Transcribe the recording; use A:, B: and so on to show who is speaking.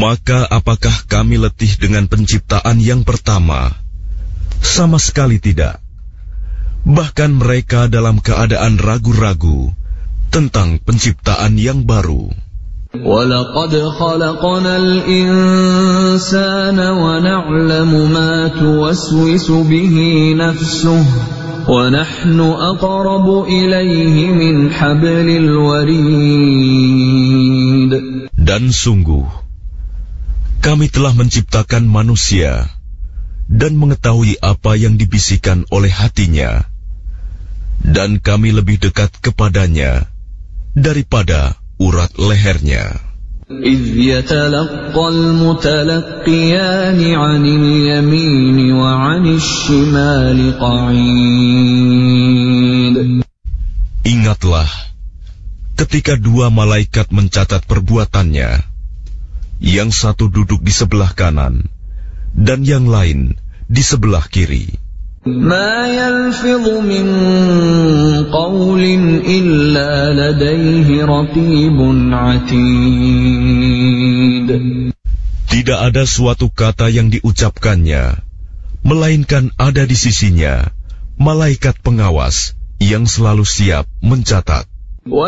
A: Maka apakah kami letih dengan penciptaan yang pertama? Sama sekali tidak. Bahkan mereka dalam keadaan ragu-ragu tentang penciptaan yang baru.
B: وَلَقَدْ خَلَقْنَا الْإِنسَانَ وَنَعْلَمُ مَا تُوَسْوِسُ بِهِ نَفْسُهُ وَنَحْنُ أَقْرَبُ إِلَيْهِ مِنْ حَبْلِ الْوَرِيدِ.
A: Dan sungguh, kami telah menciptakan manusia dan mengetahui apa yang dibisikkan oleh hatinya, dan kami lebih dekat kepadanya daripada urat lehernya.
B: إِذْ يَتَلَقَّى الْمُتَلَقِّيَانِ عَنِ الْيَمِينِ وَعَنِ الشِّمَالِ قَعِيدٌ.
A: Ingatlah ketika dua malaikat mencatat perbuatannya, yang satu duduk di sebelah kanan dan yang lain di sebelah kiri.
B: ما يلفظ من قول إلا لديه رقيب عتيد.
A: Tidak ada suatu kata yang diucapkannya, melainkan ada di sisinya malaikat pengawas yang selalu siap mencatat.